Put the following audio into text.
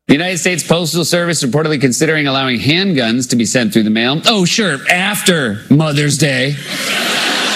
The United States Postal Service reportedly considering allowing handguns to be sent through the mail. Oh, sure, after Mother's Day.